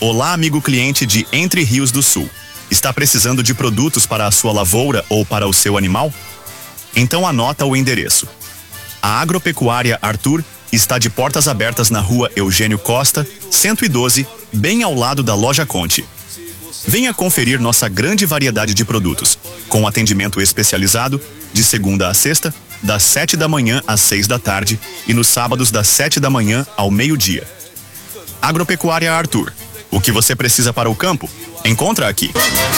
Olá, amigo cliente de Entre Rios do Sul. Está precisando de produtos para a sua lavoura ou para o seu animal? Então anota o endereço. A Agropecuária Arthur está de portas abertas na rua Eugênio Costa, 112, bem ao lado da Loja Conte. Venha conferir nossa grande variedade de produtos, com atendimento especializado, de segunda a sexta, das 7 da manhã às 6 da tarde e nos sábados das 7 da manhã ao meio-dia. Agropecuária Arthur. O que você precisa para o campo, encontra aqui.